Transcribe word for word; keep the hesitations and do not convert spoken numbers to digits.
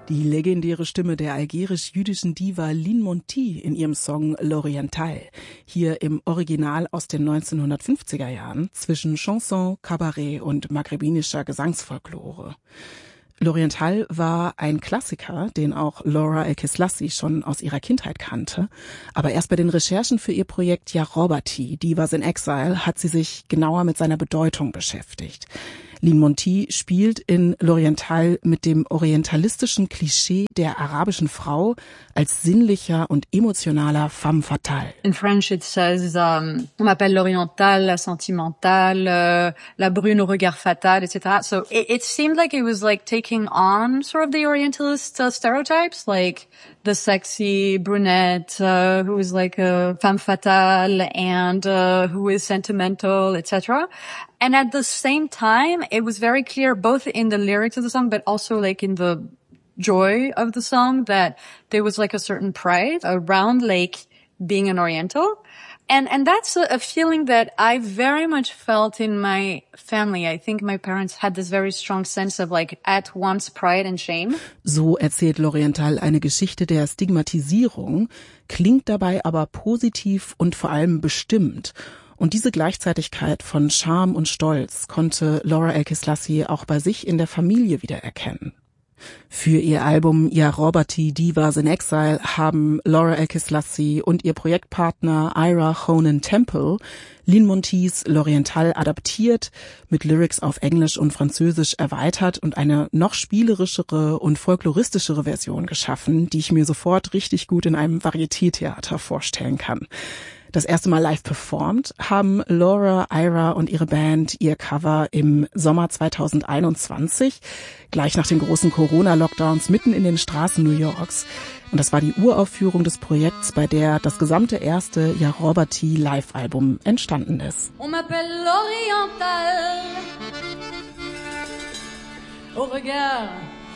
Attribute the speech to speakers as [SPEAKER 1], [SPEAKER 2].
[SPEAKER 1] Die legendäre Stimme der algerisch-jüdischen Diva Lynn Monty in ihrem Song L'Oriental, hier im Original aus den neunzehnhundertfünfziger Jahren zwischen Chanson, Kabarett und maghrebinischer Gesangsfolklore. L'Oriental war ein Klassiker, den auch Laura El-Kislassi schon aus ihrer Kindheit kannte. Aber erst bei den Recherchen für ihr Projekt Ya Robati, Divas in Exile, hat sie sich genauer mit seiner Bedeutung beschäftigt. Lynn Monty spielt in L'Oriental mit dem orientalistischen Klischee der arabischen Frau als sinnlicher und emotionaler femme fatale.
[SPEAKER 2] In French it says, um, on m'appelle l'orientale, la sentimentale, uh, la brune au regard fatal, et cetera. So it, it seemed like it was like taking on sort of the orientalist uh, stereotypes, like the sexy brunette uh, who is like a femme fatale and uh, who is sentimental, et cetera. And at the same time, it was very clear, both in the lyrics of the song, but also like in the joy of the song, that there was like a certain pride around like being an Oriental. And, and that's a, a feeling that I very much felt in my family. I think my parents had this very strong sense of like at once pride and shame.
[SPEAKER 1] So erzählt L'Oriental eine Geschichte der Stigmatisierung, klingt dabei aber positiv und vor allem bestimmt. Und diese Gleichzeitigkeit von Scham und Stolz konnte Laura El-Kislassi auch bei sich in der Familie wiedererkennen. Für ihr Album Ya Robati, Divas in Exile haben Laura El-Kislassi und ihr Projektpartner Ira Honan Temple Lynn Montys L'Oriental adaptiert, mit Lyrics auf Englisch und Französisch erweitert und eine noch spielerischere und folkloristischere Version geschaffen, die ich mir sofort richtig gut in einem Varieté-Theater vorstellen kann. Das erste Mal live performt haben Laura, Ira und ihre Band ihr Cover im Sommer zweitausendeinundzwanzig, gleich nach den großen Corona-Lockdowns mitten in den Straßen New Yorks. Und das war die Uraufführung des Projekts, bei der das gesamte erste Ya Robati Live-Album entstanden ist.
[SPEAKER 2] On m'appelle l'Oriental, au regard